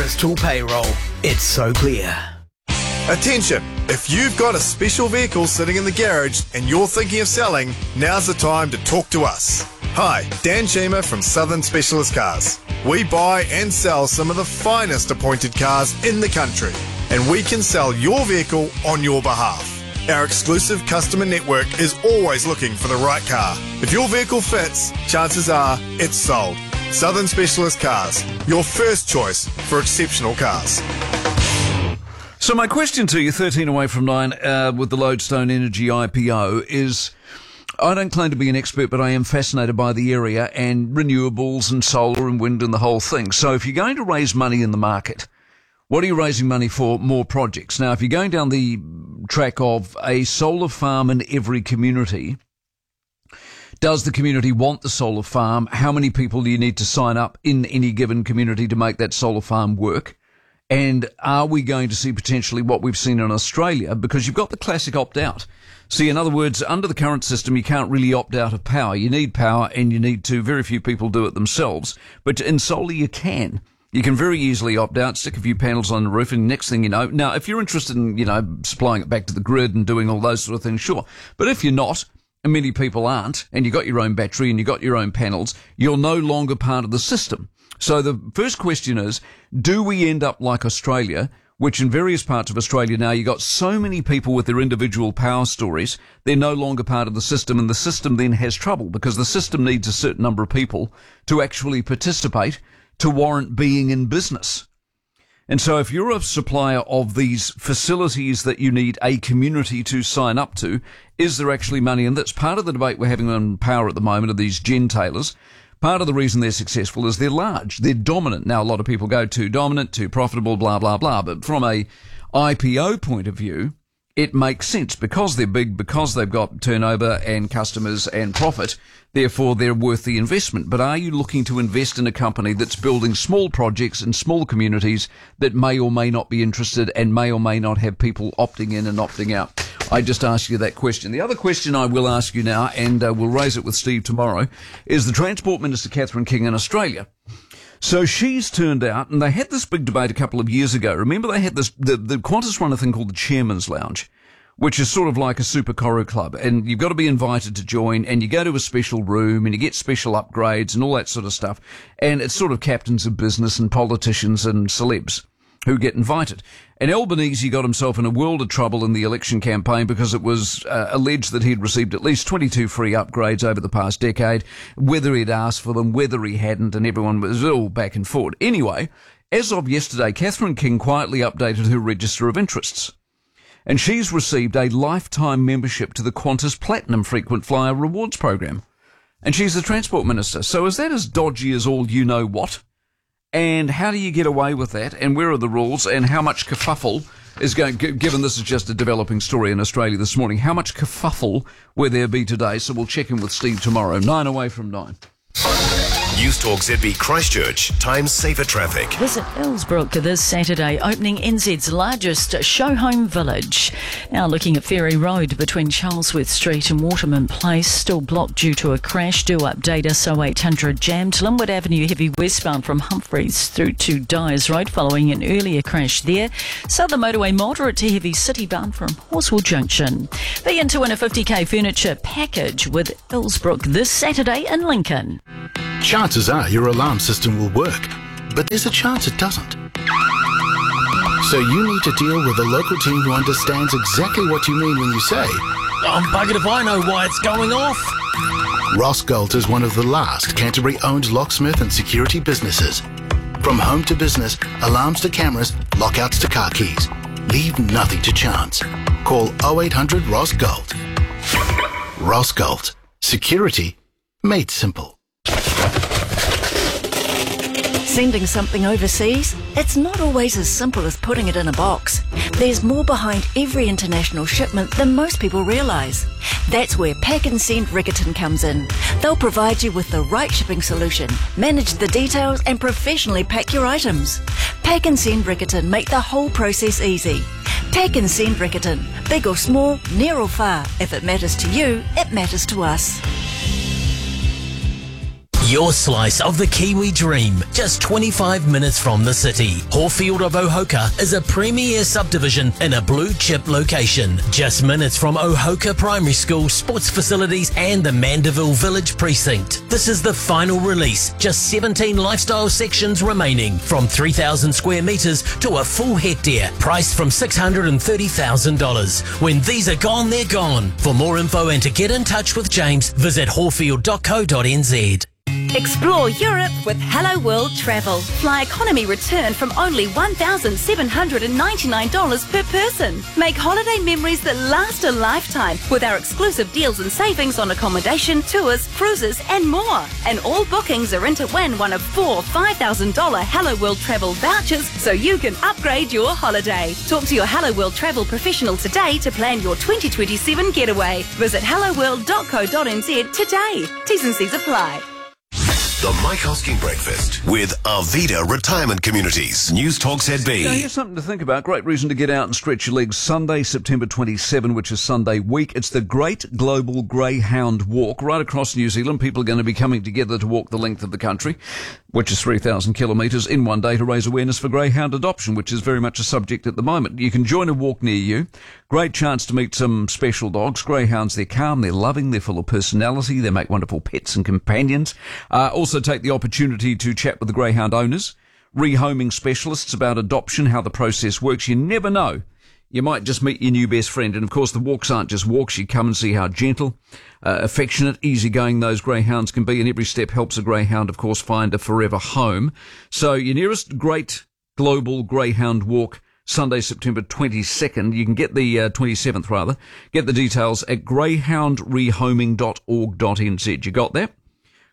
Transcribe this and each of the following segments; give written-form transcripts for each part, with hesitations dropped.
Postal Payroll. It's so clear. Attention! If you've got a special vehicle sitting in the garage and you're thinking of selling, now's the time to talk to us. Hi, Dan Chima from Southern Specialist Cars. We buy and sell some of the finest appointed cars in the country, and we can sell your vehicle on your behalf. Our exclusive customer network is always looking for the right car. If your vehicle fits, chances are it's sold. Southern Specialist Cars, your first choice for exceptional cars. So my question to you, 13 away from 9, with the Lodestone Energy IPO is, I don't claim to be an expert, but I am fascinated by the area and renewables and solar and wind and the whole thing. So if you're going to raise money in the market, what are you raising money for? More projects. Now, if you're going down the track of a solar farm in every community, does the community want the solar farm? How many people do you need to sign up in any given community to make that solar farm work? And are we going to see potentially what we've seen in Australia? Because you've got the classic opt-out. See, in other words, under the current system, you can't really opt out of power. You need power and you need to. Very few people do it themselves. But in solar, you can. You can very easily opt out, stick a few panels on the roof, and next thing you know, now, if you're interested in, supplying it back to the grid and doing all those sort of things, sure. But if you're not, and many people aren't, and you've got your own battery and you've got your own panels, you're no longer part of the system. So the first question is, do we end up like Australia, which in various parts of Australia now, you've got so many people with their individual power stories, they're no longer part of the system, and the system then has trouble because the system needs a certain number of people to actually participate to warrant being in business. And so if you're a supplier of these facilities that you need a community to sign up to, is there actually money? And that's part of the debate we're having on power at the moment, of these gentailers. Part of the reason they're successful is they're large, they're dominant. Now, a lot of people go too dominant, too profitable, blah, blah, blah. But from a IPO point of view, it makes sense because they're big, because they've got turnover and customers and profit. Therefore, they're worth the investment. But are you looking to invest in a company that's building small projects in small communities that may or may not be interested and may or may not have people opting in and opting out? I just asked you that question. The other question I will ask you now, and we'll raise it with Steve tomorrow, is the Transport Minister, Catherine King, in Australia. So she's turned out, and they had this big debate a couple of years ago. Remember they had this, the Qantas run a thing called the Chairman's Lounge, which is sort of like a super Coro club, and you've got to be invited to join, and you go to a special room, and you get special upgrades and all that sort of stuff, and it's sort of captains of business and politicians and celebs who get invited. And Albanese got himself in a world of trouble in the election campaign because it was alleged that he'd received at least 22 free upgrades over the past decade, whether he'd asked for them, whether he hadn't, and everyone was all back and forth. Anyway, as of yesterday, Catherine King quietly updated her register of interests. And she's received a lifetime membership to the Qantas Platinum Frequent Flyer Rewards Program. And she's the Transport Minister. So is that as dodgy as all you know what? And how do you get away with that? And where are the rules? And how much kerfuffle is going, given this is just a developing story in Australia this morning, how much kerfuffle will there be today? So we'll check in with Steve tomorrow, 9 away from 9. Newstalk ZB Christchurch, times safer traffic. Visit Illsbrook this Saturday, opening NZ's largest show home village. Now looking at Ferry Road between Charlesworth Street and Waterman Place, still blocked due to a crash. Do update us, 0800 jammed. Linwood Avenue heavy westbound from Humphreys through to Dyers Road following an earlier crash there. Southern Motorway moderate to heavy citybound from Horswell Junction. Be into win a 50k furniture package with Illsbrook this Saturday in Lincoln. Chances are your alarm system will work, but there's a chance it doesn't. So you need to deal with a local team who understands exactly what you mean when you say, I'm buggered if I know why it's going off. Ross Galt is one of the last Canterbury-owned locksmith and security businesses. From home to business, alarms to cameras, lockouts to car keys. Leave nothing to chance. Call 0800 Ross Galt. Ross Galt. Security made simple. Sending something overseas? It's not always as simple as putting it in a box. There's more behind every international shipment than most people realise. That's where Pack and Send Riccarton comes in. They'll provide you with the right shipping solution, manage the details and professionally pack your items. Pack and Send Riccarton make the whole process easy. Pack and Send Riccarton. Big or small, near or far. If it matters to you, it matters to us. Your slice of the Kiwi dream, just 25 minutes from the city. Horfield of Ohoka is a premier subdivision in a blue chip location. Just minutes from Ohoka Primary School, sports facilities and the Mandeville Village Precinct. This is the final release. Just 17 lifestyle sections remaining, from 3,000 square metres to a full hectare, priced from $630,000. When these are gone, they're gone. For more info and to get in touch with James, visit horfield.co.nz. Explore Europe with Hello World Travel. Fly economy return from only $1,799 per person. Make holiday memories that last a lifetime with our exclusive deals and savings on accommodation, tours, cruises and more. And all bookings are in to win one of 4 $5,000 Hello World Travel vouchers so you can upgrade your holiday. Talk to your Hello World Travel professional today to plan your 2027 getaway. Visit helloworld.co.nz today. T's and C's apply. The Mike Hosking Breakfast with Arvida Retirement Communities. News Talk ZB. So here's something to think about. Great reason to get out and stretch your legs. Sunday, September 27, which is Sunday week. It's the Great Global Greyhound Walk right across New Zealand. People are going to be coming together to walk the length of the country, which is 3,000 kilometres, in one day to raise awareness for greyhound adoption, which is very much a subject at the moment. You can join a walk near you. Great chance to meet some special dogs. Greyhounds, they're calm, they're loving, they're full of personality, they make wonderful pets and companions. Also take the opportunity to chat with the greyhound owners, rehoming specialists about adoption, how the process works. You never know. You might just meet your new best friend. And, of course, the walks aren't just walks. You come and see how gentle, affectionate, easygoing those greyhounds can be. And every step helps a greyhound, of course, find a forever home. So your nearest Great Global Greyhound Walk, Sunday, September 22nd. You can get the 27th, rather. Get the details at greyhoundrehoming.org.nz. You got that?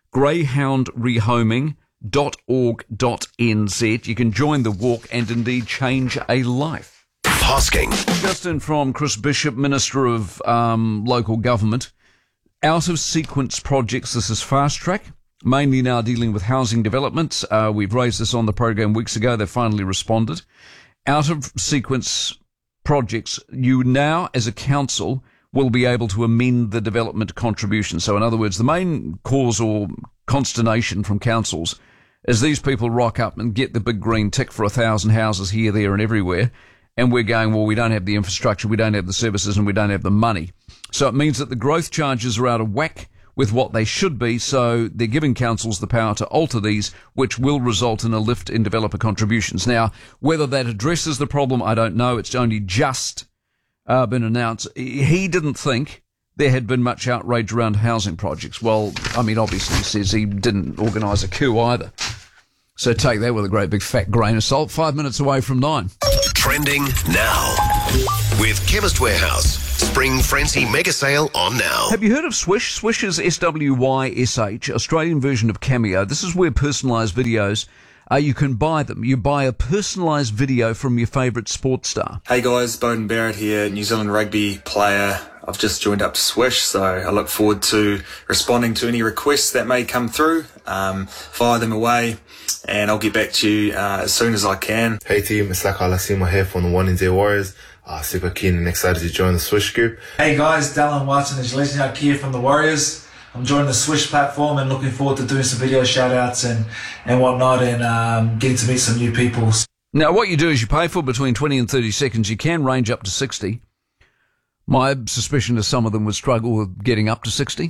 greyhoundrehoming.org.nz. You can join the walk and indeed change a life. Hosking. Just in from Chris Bishop, Minister of Local Government. Out of sequence projects, this is fast track, mainly now dealing with housing developments. We've raised this on the program weeks ago. They finally responded. Out of sequence projects, you now, as a council, will be able to amend the development contribution. So in other words, the main cause or consternation from councils is these people rock up and get the big green tick for 1,000 houses here, there and everywhere. And we're going, well, we don't have the infrastructure, we don't have the services and we don't have the money. So it means that the growth charges are out of whack with what they should be. So they're giving councils the power to alter these, which will result in a lift in developer contributions. Now, whether that addresses the problem, I don't know. It's only just been announced. He didn't think there had been much outrage around housing projects. Well, I mean, obviously he says he didn't organise a coup either. So take that with a great big fat grain of salt. 5 minutes away from 9. Trending now with Chemist Warehouse. Spring Frenzy Mega Sale on now. Have you heard of Swish? Swish is SWYSH, Australian version of Cameo. This is where personalised videos, you can buy them. You buy a personalised video from your favourite sports star. Hey guys, Bowden Barrett here, New Zealand rugby player. I've just joined up to Swish, so I look forward to responding to any requests that may come through. Fire them away, and I'll get back to you as soon as I can. Hey team, it's Laka Alasima here from the One NZ Warriors. Super keen and excited to join the Swish group. Hey guys, Dallin Watson and Jalesniak here from the Warriors. I'm joining the Swish platform and looking forward to doing some video shout-outs and whatnot, and getting to meet some new people. Now, what you do is you pay for between 20 and 30 seconds. You can range up to 60. My suspicion is some of them would struggle with getting up to 60.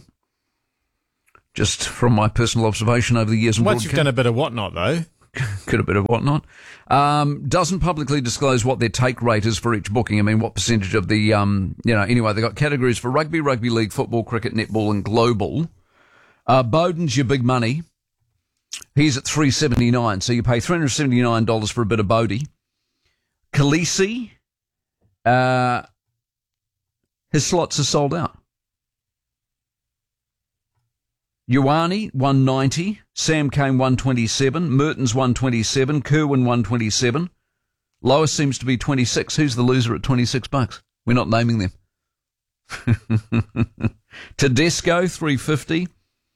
Just from my personal observation over the years. Once you've done a bit of whatnot, though. Could a bit of whatnot. Doesn't publicly disclose what their take rate is for each booking. I mean, what percentage of the, anyway, they've got categories for rugby, rugby league, football, cricket, netball and global. Bowden's your big money. He's at $379, so you pay $379 for a bit of Bodie. Khaleesi, his slots are sold out. Ioane, 190. Sam Cane, 127. Mertens, 127. Kerwin, 127. Lowest seems to be 26. Who's the loser at $26? We're not naming them. Tedesco, 350.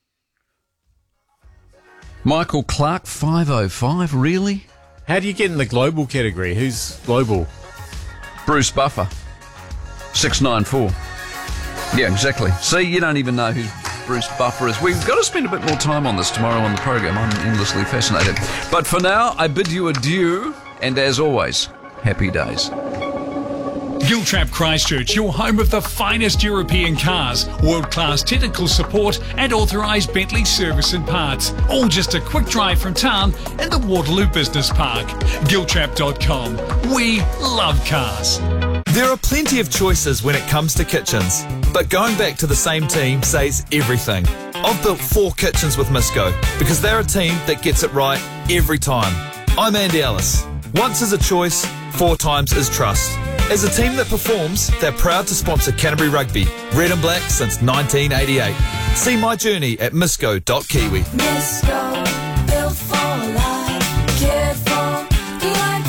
Michael Clark, 505. Really? How do you get in the global category? Who's global? Bruce Buffer, 694. Yeah, exactly. See, you don't even know who's Bruce Buffer is. We've got to spend a bit more time on this tomorrow on the program. I'm endlessly fascinated. But for now, I bid you adieu, and as always, happy days. Giltrap Christchurch, your home of the finest European cars, world-class technical support and authorised Bentley service and parts. All just a quick drive from town in the Waterloo Business Park. Giltrap.com. We love cars. There are plenty of choices when it comes to kitchens, but going back to the same team says everything. I've built 4 kitchens with Misco because they're a team that gets it right every time. I'm Andy Ellis. Once is a choice, 4 times is trust. As a team that performs, they're proud to sponsor Canterbury Rugby, red and black since 1988. See my journey at misco.kiwi. Misco, built for life, cared for like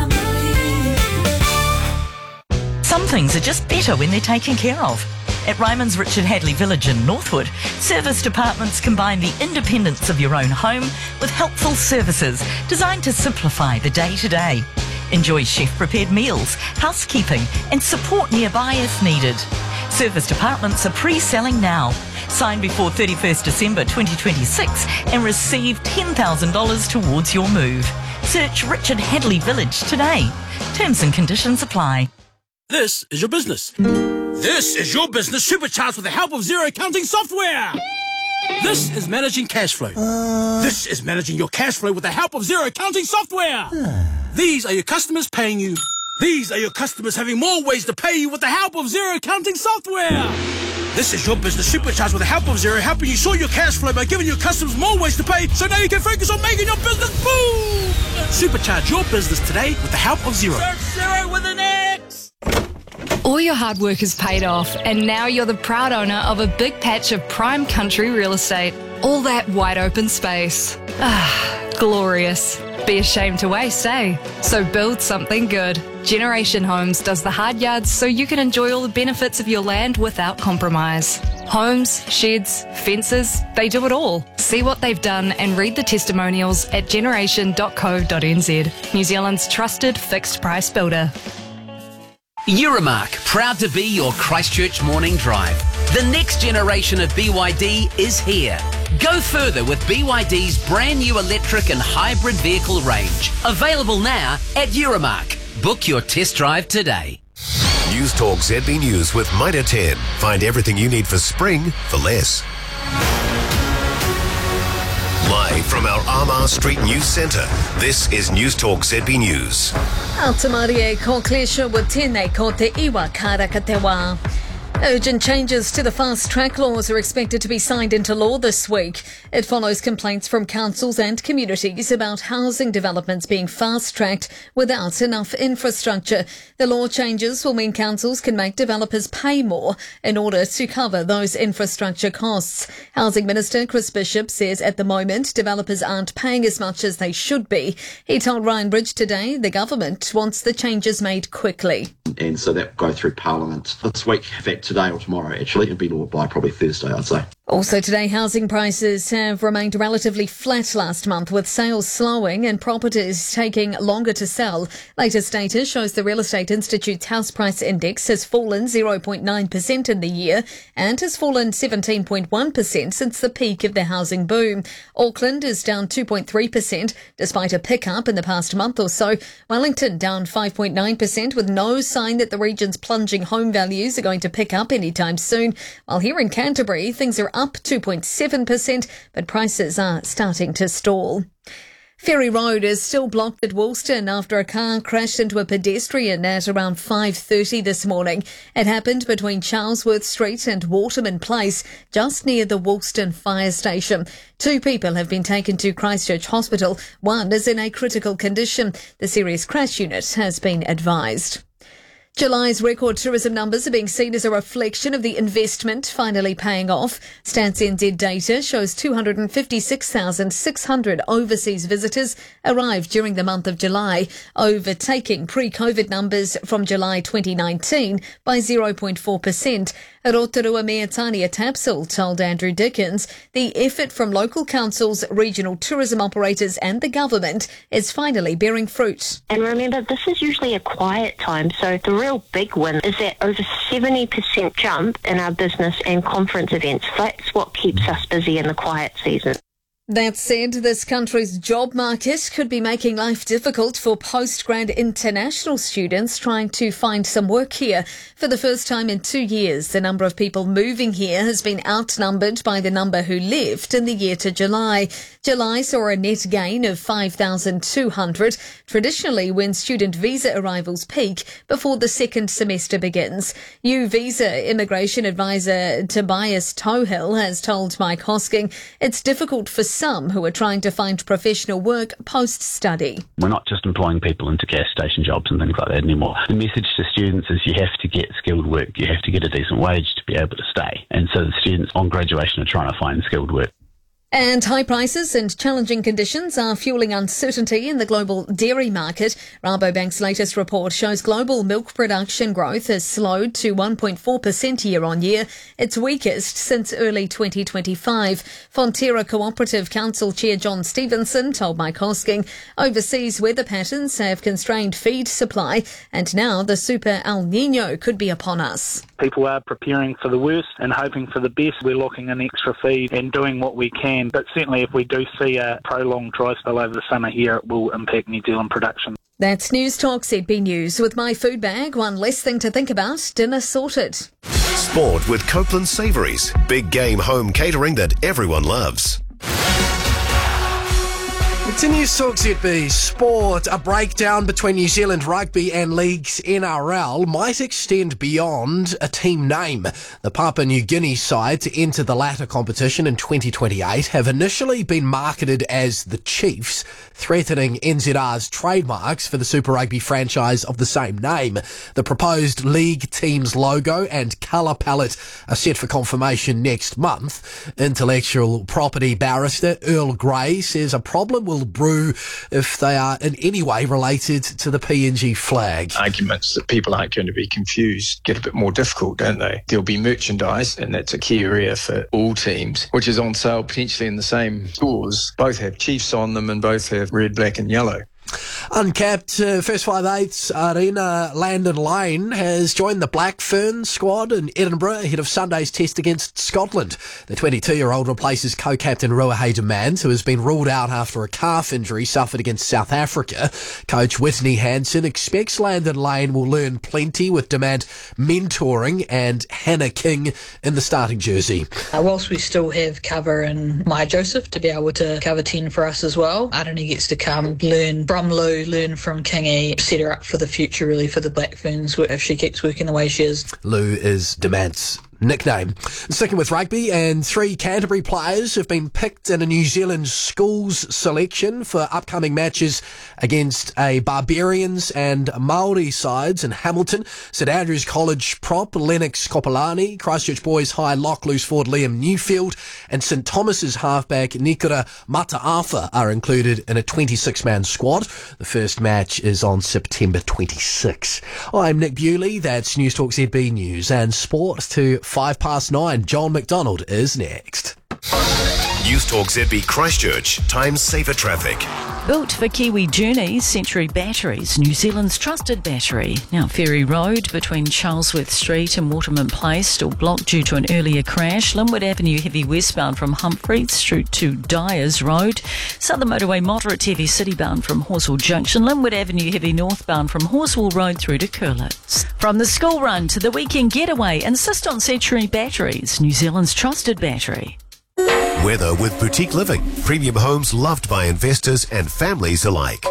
family. Some things are just better when they're taken care of. At Ryman's Richard Hadley Village in Northwood, serviced apartments combine the independence of your own home with helpful services designed to simplify the day-to-day. Enjoy chef-prepared meals, housekeeping and support nearby if needed. Serviced apartments are pre-selling now. Sign before 31st December 2026 and receive $10,000 towards your move. Search Richard Hadley Village today. Terms and conditions apply. This is your business. This is your business supercharged with the help of Xero accounting software. This is managing cash flow. This is managing your cash flow with the help of Xero accounting software. These are your customers paying you. These are your customers having more ways to pay you with the help of Xero accounting software. This is your business supercharged with the help of Xero, helping you sort your cash flow by giving your customers more ways to pay, so now you can focus on making your business boom. Supercharge your business today with the help of Xero. Search Xero with an X. All your hard work has paid off, and now you're the proud owner of a big patch of prime country real estate. All that wide open space. Ah, glorious. Be ashamed to waste, eh? So build something good. Generation Homes does the hard yards so you can enjoy all the benefits of your land without compromise. Homes, sheds, fences, they do it all. See what they've done and read the testimonials at generation.co.nz. New Zealand's trusted fixed price builder. Euromark, proud to be your Christchurch morning drive. The next generation of BYD is here. Go further with BYD's brand new electric and hybrid vehicle range. Available now at Euromark. Book your test drive today. News Talk ZB News with Mitre 10. Find everything you need for spring for less. Live from our Armagh Street News Centre, this is News Talk ZB News. Altamarie ko klesha wa tēnei ko te iwa karaka te wā. Urgent changes to the fast-track laws are expected to be signed into law this week. It follows complaints from councils and communities about housing developments being fast-tracked without enough infrastructure. The law changes will mean councils can make developers pay more in order to cover those infrastructure costs. Housing Minister Chris Bishop says at the moment developers aren't paying as much as they should be. He told Ryan Bridge today the government wants the changes made quickly. And so that will go through Parliament this week, in fact today or tomorrow actually. It'll be law by probably Thursday, I'd say. Also today, housing prices have remained relatively flat last month, with sales slowing and properties taking longer to sell. Latest data shows the Real Estate Institute's house price index has fallen 0.9% in the year and has fallen 17.1% since the peak of the housing boom. Auckland is down 2.3% despite a pickup in the past month or so. Wellington down 5.9% with no sign that the region's plunging home values are going to pick up anytime soon. While here in Canterbury, things are up 2.7%, but prices are starting to stall. Ferry Road is still blocked at Woolston after a car crashed into a pedestrian at around 5:30 this morning. It happened between Charlesworth Street and Waterman Place, just near the Woolston fire station. 2 people have been taken to Christchurch Hospital. 1 is in a critical condition. The serious crash unit has been advised. July's record tourism numbers are being seen as a reflection of the investment finally paying off. Stats NZ data shows 256,600 overseas visitors arrived during the month of July, overtaking pre-COVID numbers from July 2019 by 0.4%. Rotorua Mayor Tania Tapsell told Andrew Dickens the effort from local councils, regional tourism operators and the government is finally bearing fruit. And remember, this is usually a quiet time, so the real real big win is that over 70% jump in our business and conference events. That's what keeps us busy in the quiet season. That said, this country's job market could be making life difficult for postgrad international students trying to find some work here. For the first time in 2 years, the number of people moving here has been outnumbered by the number who left in the year to July. July saw a net gain of 5,200, traditionally when student visa arrivals peak before the second semester begins. U-Visa immigration advisor Tobias Tohill has told Mike Hosking it's difficult for some who are trying to find professional work post-study. We're not just employing people into gas station jobs and things like that anymore. The message to students is you have to get skilled work, you have to get a decent wage to be able to stay. And so the students on graduation are trying to find skilled work. And high prices and challenging conditions are fueling uncertainty in the global dairy market. Rabobank's latest report shows global milk production growth has slowed to 1.4% year on year, its weakest since early 2025. Fonterra Cooperative Council Chair John Stevenson told Mike Hosking overseas weather patterns have constrained feed supply and now the super El Niño could be upon us. People are preparing for the worst and hoping for the best. We're locking in extra feed and doing what we can. But certainly if we do see a prolonged dry spell over the summer here, it will impact New Zealand production. That's News Talk ZB News. With my food bag, one less thing to think about, dinner sorted. Sport with Copeland Savouries. Big game home catering that everyone loves. It's in News Talk ZB Sport. A breakdown between New Zealand Rugby and League's NRL might extend beyond a team name. The Papua New Guinea side to enter the latter competition in 2028 have initially been marketed as the Chiefs, threatening NZR's trademarks for the Super Rugby franchise of the same name. The proposed league team's logo and colour palette are set for confirmation next month. Intellectual property barrister Earl Grey says a problem will brew if they are in any way related to the PNG flag. Arguments that people aren't going to be confused get a bit more difficult, don't they? There'll be merchandise, and that's a key area for all teams, which is on sale potentially in the same stores. Both have Chiefs on them and both have red, black and yellow. Uncapped First 5/8 Arena Landon Lane has joined the Black Fern squad in Edinburgh ahead of Sunday's test against Scotland. The 22-year-old replaces co-captain Ruahei Demand, who has been ruled out after a calf injury suffered against South Africa. Coach Whitney Hansen expects Landon Lane will learn plenty with Demand mentoring and Hannah King in the starting jersey. Whilst we still have cover in Maya Joseph to be able to cover 10 for us as well, Arani gets to come, learn from Lou, learn from Kingy, set her up for the future really for the Black Ferns if she keeps working the way she is. Lou is Demand's nickname. Sticking with rugby, and 3 Canterbury players have been picked in a New Zealand schools selection for upcoming matches against a Barbarians and Māori sides in Hamilton. St Andrews College prop Lennox Kopolani, Christchurch Boys High lock loose forward Liam Newfield, and St Thomas's halfback Nikora Mataafa are included in a 26-man squad. The first match is on September 26. I'm Nick Bewley. That's News Talk ZB News and Sport to 9:05. John McDonald is next. News Talk ZB Christchurch. Time saver traffic. Built for Kiwi journeys, Century Batteries, New Zealand's trusted battery. Now, Ferry Road between Charlesworth Street and Waterman Place still blocked due to an earlier crash. Linwood Avenue heavy westbound from Humphreys Street to Dyers Road. Southern Motorway moderate heavy citybound from Horsell Junction. Linwood Avenue heavy northbound from Horsell Road through to Curlitz. From the school run to the weekend getaway, insist on Century Batteries, New Zealand's trusted battery. Weather with Boutique Living. Premium homes loved by investors and families alike.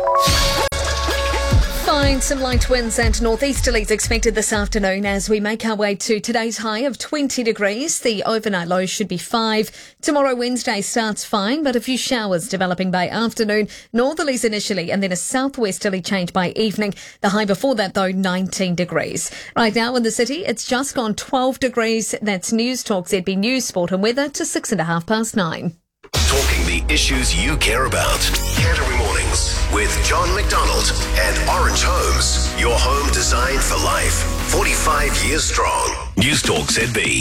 Find some light winds and northeasterlies expected this afternoon as we make our way to today's high of 20 degrees. The overnight low should be 5. Tomorrow, Wednesday, starts fine, but a few showers developing by afternoon. Northerlies initially and then a southwesterly change by evening. The high before that, though, 19 degrees. Right now in the city, it's just gone 12 degrees. That's News Talk ZB News, Sport and Weather to 9:06. Talking the issues you care about. Canterbury Mornings with John McDonald and Orange Homes. Your home designed for life. 45 years strong. News Talk ZB.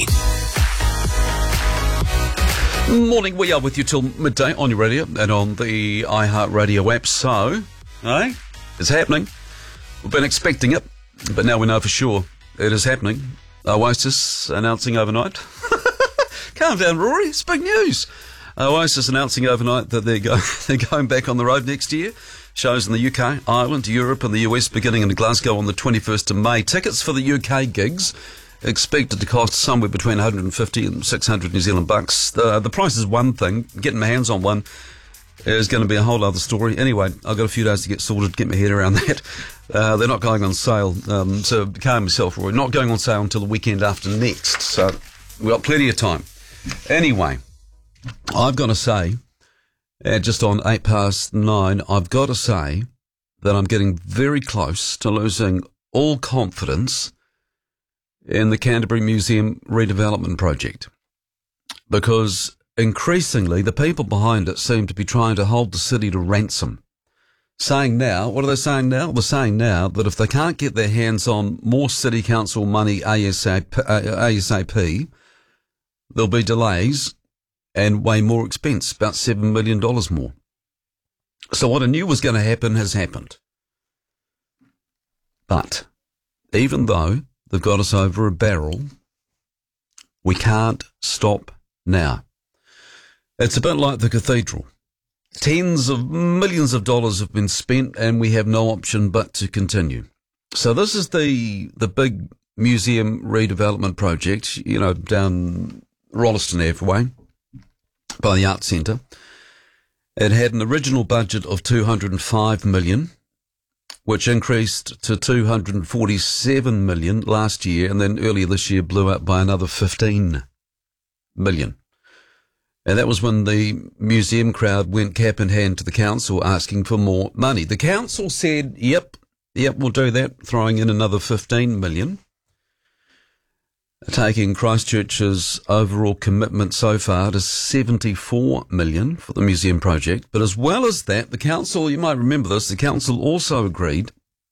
Morning, we are with you till midday on your radio and on the iHeartRadio app. So, it's happening. We've been expecting it. But now we know for sure it is happening. Oasis announcing overnight. Calm down, Rory. It's big news. Oasis announcing overnight that they're going back on the road next year. Shows in the UK, Ireland, Europe and the US beginning in Glasgow on the 21st of May. Tickets for the UK gigs expected to cost somewhere between 150 and 600 New Zealand bucks. The price is one thing. Getting my hands on one is going to be a whole other story. Anyway, I've got a few days to get sorted, get my head around that. They're not going on sale. So calm yourself, Roy. Not going on sale until the weekend after next. So we've got plenty of time. Anyway, I've got to say, just on 9:08, I've got to say that I'm getting very close to losing all confidence in the Canterbury Museum redevelopment project, because increasingly the people behind it seem to be trying to hold the city to ransom. Saying now, what are they saying now? They're saying now that if they can't get their hands on more city council money ASAP, there'll be delays and way more expense, about $7 million more. So what I knew was going to happen has happened. But even though they've got us over a barrel, we can't stop now. It's a bit like the cathedral. Tens of millions of dollars have been spent and we have no option but to continue. So this is the big museum redevelopment project, down Rolleston Airway by the Arts Centre. It had an original budget of $205 million, which increased to $247 million last year, and then earlier this year blew up by another $15 million. And that was when the museum crowd went cap in hand to the council asking for more money. The council said, yep, we'll do that, throwing in another $15 million, taking Christchurch's overall commitment so far to $74 million for the museum project. But as well as that, the council, you might remember this, the council also agreed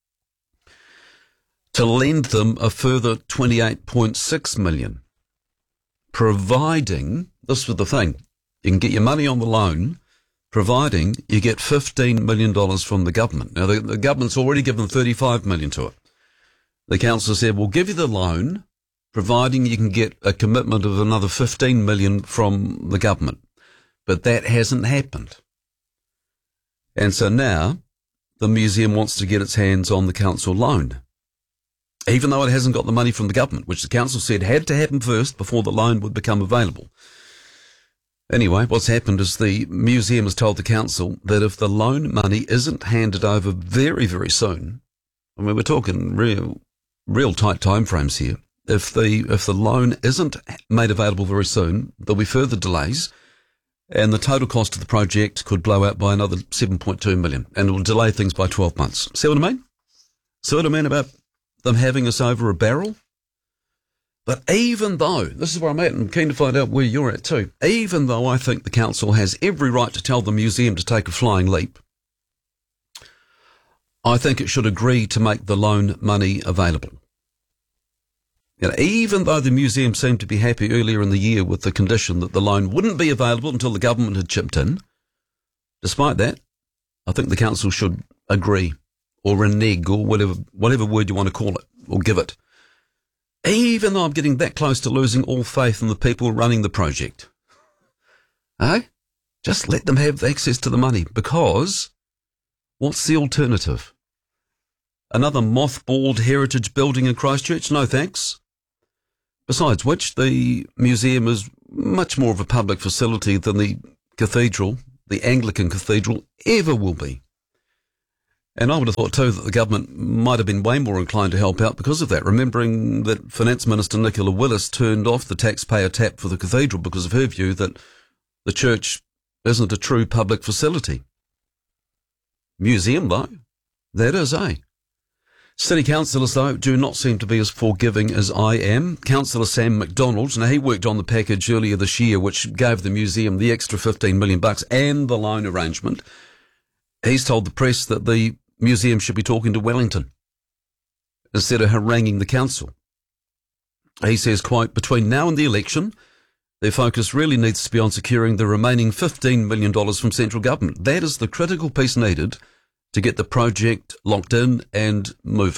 to lend them a further $28.6 million, providing, this was the thing, you can get your money on the loan, providing you get $15 million from the government. Now, the government's already given $35 million to it. The council said, we'll give you the loan, providing you can get a commitment of another $15 million from the government. But that hasn't happened. And so now the museum wants to get its hands on the council loan, even though it hasn't got the money from the government, which the council said had to happen first before the loan would become available. Anyway, what's happened is the museum has told the council that if the loan money isn't handed over very, very soon, I mean, we're talking real tight timeframes here. If the loan isn't made available very soon, there'll be further delays, and the total cost of the project could blow out by another $7.2 million, and it will delay things by 12 months. See what I mean? See what I mean about them having us over a barrel? But even though, this is where I'm at, and I'm keen to find out where you're at too, even though I think the council has every right to tell the museum to take a flying leap, I think it should agree to make the loan money available. Even though the museum seemed to be happy earlier in the year with the condition that the loan wouldn't be available until the government had chipped in, despite that, I think the council should agree, or renege, or whatever word you want to call it, or give it. Even though I'm getting that close to losing all faith in the people running the project. Just let them have access to the money, because what's the alternative? Another mothballed heritage building in Christchurch? No thanks. Besides which, the museum is much more of a public facility than the cathedral, the Anglican cathedral, ever will be. And I would have thought too that the government might have been way more inclined to help out because of that, remembering that Finance Minister Nicola Willis turned off the taxpayer tap for the cathedral because of her view that the church isn't a true public facility. Museum, though, that is, City councillors, though, do not seem to be as forgiving as I am. Councillor Sam McDonald, now he worked on the package earlier this year, which gave the museum the extra $15 million and the loan arrangement. He's told the press that the museum should be talking to Wellington instead of haranguing the council. He says, quote, between now and the election, their focus really needs to be on securing the remaining $15 million from central government. That is the critical piece needed to get the project locked in and moving.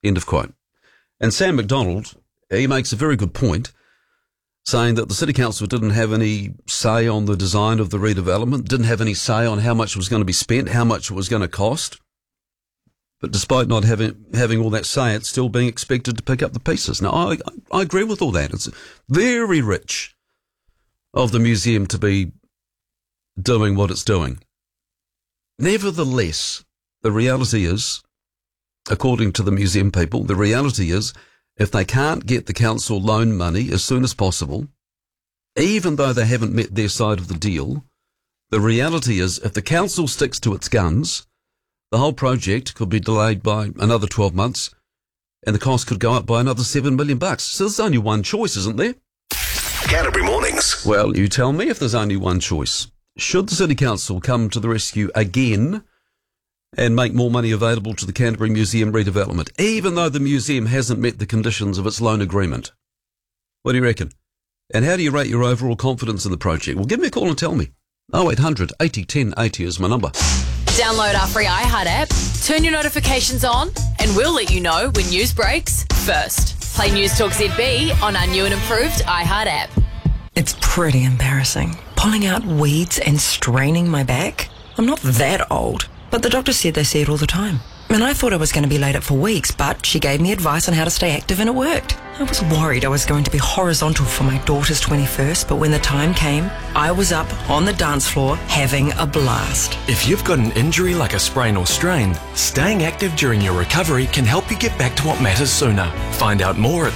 End of quote. And Sam McDonald, he makes a very good point, saying that the City Council didn't have any say on the design of the redevelopment, didn't have any say on how much was going to be spent, how much it was going to cost. But despite not having all that say, it's still being expected to pick up the pieces. Now, I agree with all that. It's very rich of the museum to be doing what it's doing. Nevertheless, the reality is, according to the museum people, the reality is if they can't get the council loan money as soon as possible, even though they haven't met their side of the deal, the reality is if the council sticks to its guns, the whole project could be delayed by another 12 months and the cost could go up by another $7 million. So there's only one choice, isn't there? Canterbury Mornings. Well, you tell me if there's only one choice. Should the City Council come to the rescue again and make more money available to the Canterbury Museum redevelopment, even though the museum hasn't met the conditions of its loan agreement? What do you reckon? And how do you rate your overall confidence in the project? Well, give me a call and tell me. 0800 80 10 80 is my number. Download our free iHeart app, turn your notifications on, and we'll let you know when news breaks first. Play News Talk ZB on our new and improved iHeart app. It's pretty embarrassing. Pulling out weeds and straining my back. I'm not that old, but the doctor said they see it all the time. And I thought I was going to be laid up for weeks, but she gave me advice on how to stay active and it worked. I was worried I was going to be horizontal for my daughter's 21st, but when the time came, I was up on the dance floor having a blast. If you've got an injury like a sprain or strain, staying active during your recovery can help you get back to what matters sooner. Find out more at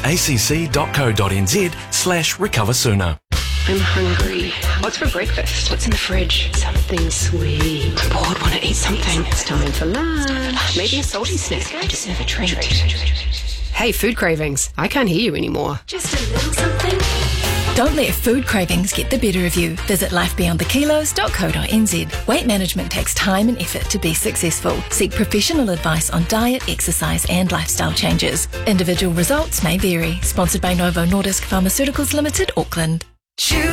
acc.co.nz/recover sooner. I'm hungry. What's for breakfast? What's in the fridge? Something sweet. I'm bored, want to eat something. It's time for lunch. Maybe a salty snack. I deserve a treat. Hey, food cravings. I can't hear you anymore. Just a little something. Don't let food cravings get the better of you. Visit lifebeyondthekilos.co.nz. Weight management takes time and effort to be successful. Seek professional advice on diet, exercise and lifestyle changes. Individual results may vary. Sponsored by Novo Nordisk Pharmaceuticals Limited, Auckland.